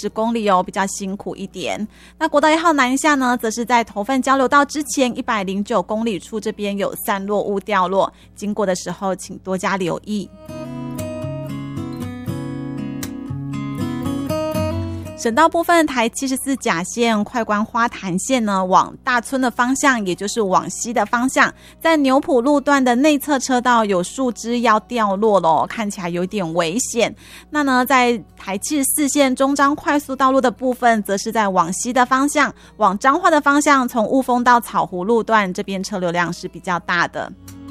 10公里比较辛苦一点。那国道1号南下呢，则是在头份交流道之前109公里处，这边有散落物掉落，经过的时候请多加留意。省道部分，台74甲线快关花坛线呢，往大村的方向，也就是往西的方向，在牛埔路段的内侧车道有树枝要掉落了，看起来有点危险。那呢，在台74线中彰快速道路的部分，则是在往西的方向，往彰化的方向，从雾峰到草湖路段，这边车流量是比较大的。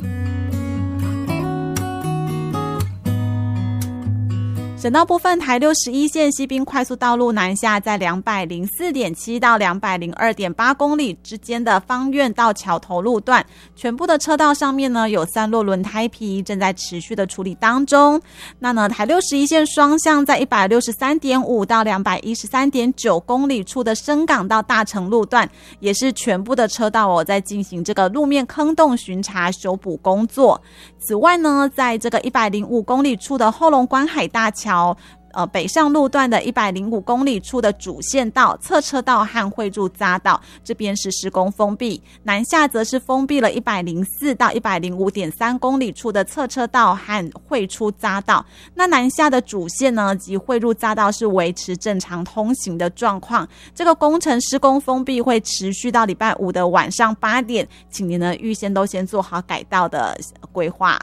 省道部分，台61线西滨快速道路南下，在204.7到202.8公里之间的芳苑到桥头路段，全部的车道上面呢有散落轮胎皮，正在持续的处理当中。那呢，台61线双向在163.5到213.9公里处的深港到大成路段，也是全部的车道在进行这个路面坑洞巡查修补工作。此外呢，在这个105公里处的后龙观海大桥北上路段的105公里处的主线道、侧车道和汇入匝道，这边是施工封闭。南下则是封闭了104到105.3公里处的侧车道和汇出匝道。那南下的主线呢及汇入匝道是维持正常通行的状况。这个工程施工封闭会持续到礼拜5的晚上8点，请您呢预先都先做好改道的规划。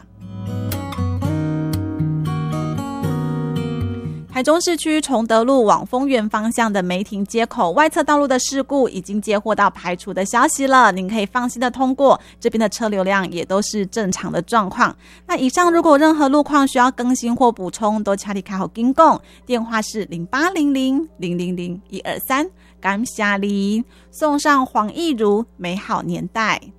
台中市区崇德路往丰原方向的梅亭街口外侧道路的事故已经接获到排除的消息了，您可以放心的通过，这边的车流量也都是正常的状况。那以上如果有任何路况需要更新或补充，都请你开好跟讲，电话是0800-000-123，感谢您，送上黄义如美好年代。